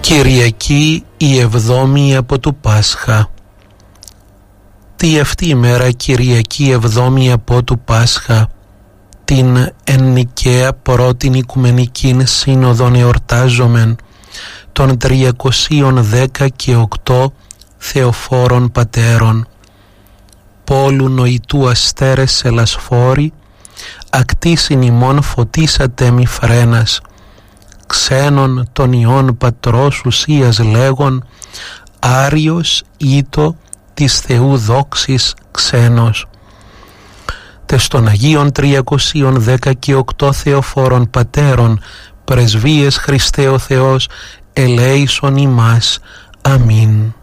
Κυριακή η 7η από του Πάσχα. Τι αυτή η μέρα, Κυριακή 7η από του Πάσχα, την εν Νικαία πρώτην Οικουμενικήν Σύνοδον εορτάζομεν των 310 και 8 Θεοφόρων Πατέρων. Πόλου νοητού αστέρες ελασφόροι, ακτήσιν ημών φωτίσατε μη φρένας, ξένων των ιών πατρός ουσίας λέγον, Άριος ήτο της Θεού δόξης ξένος. Τες των Αγίων 310 και 8 Θεοφόρων Πατέρων, πρεσβείες Χριστέ ο Θεός, ελέησον ημάς. Αμήν.